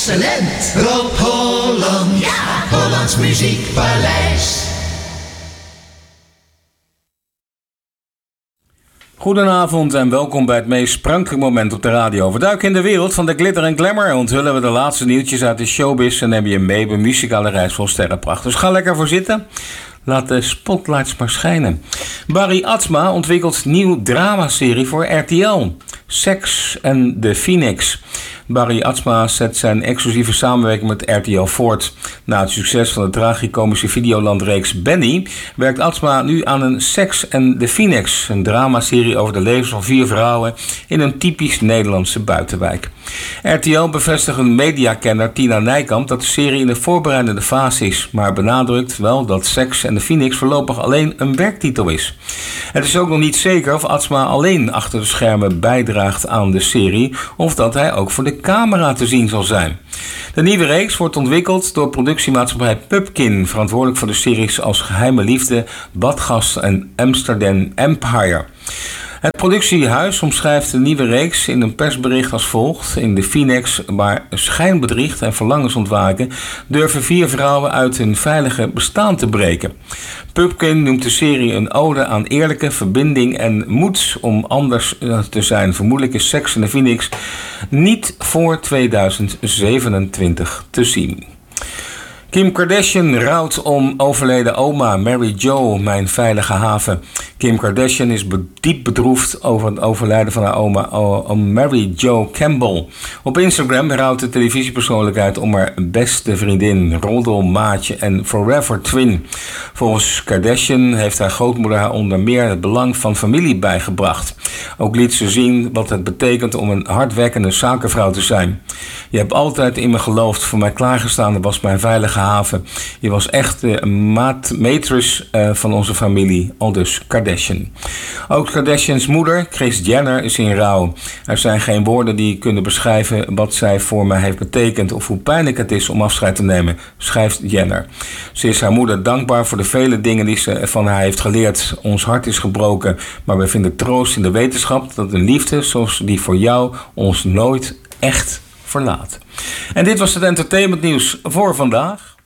Excellent. Rob Holland. Ja. Hollands Muziekpaleis. Goedenavond en welkom bij het meest sprankelijk moment op de radio. We duiken in de wereld van de glitter en glamour en onthullen we de laatste nieuwtjes uit de showbiz en nemen je mee op een muzikale reis vol sterrenpracht. Dus ga lekker voor zitten. Laat de spotlights maar schijnen. Barry Atsma ontwikkelt nieuw dramaserie voor RTL. Sex and the Phoenix. Barry Atsma zet zijn exclusieve samenwerking met RTL voort. Na het succes van de tragicomische Videoland-reeks Benny werkt Atsma nu aan een Sex and the Phoenix, een dramaserie over de levens van 4 vrouwen in een typisch Nederlandse buitenwijk. RTL bevestigt een mediakenner Tina Nijkamp dat de serie in de voorbereidende fase is, maar benadrukt wel dat Sex and the Phoenix voorlopig alleen een werktitel is. Het is ook nog niet zeker of Atsma alleen achter de schermen bijdraagt aan de serie of dat hij ook voor de camera te zien zal zijn. De nieuwe reeks wordt ontwikkeld door productiemaatschappij Pupkin, verantwoordelijk voor de series als Geheime Liefde, Badgast en Amsterdam Empire. Het productiehuis omschrijft de nieuwe reeks in een persbericht als volgt. In de Phoenix, waar schijnbedriegt en verlangens ontwaken, durven 4 vrouwen uit hun veilige bestaan te breken. Pupkin noemt de serie een ode aan eerlijke verbinding en moed om anders te zijn. Vermoedelijk is Sex and the Phoenix niet voor 2027 te zien. Kim Kardashian rouwt om overleden oma Mary Jo, mijn veilige haven. Kim Kardashian is diep bedroefd over het overlijden van haar oma Mary Jo Campbell. Op Instagram rouwt de televisiepersoonlijkheid om haar beste vriendin, roddelmaatje en forever twin. Volgens Kardashian heeft haar grootmoeder haar onder meer het belang van familie bijgebracht. Ook liet ze zien wat het betekent om een hardwerkende zakenvrouw te zijn. Je hebt altijd in me geloofd, voor mij klaargestaan, dat was mijn veilige haven. Je was echt de matrix van onze familie, aldus Kardashian. Ook Kardashians moeder, Kris Jenner, is in rouw. Er zijn geen woorden die kunnen beschrijven wat zij voor mij heeft betekend of hoe pijnlijk het is om afscheid te nemen, schrijft Jenner. Ze is haar moeder dankbaar voor de vele dingen die ze van haar heeft geleerd. Ons hart is gebroken, maar we vinden troost in de wetenschap dat een liefde zoals die voor jou ons nooit echt verlaat. En dit was het entertainmentnieuws voor vandaag.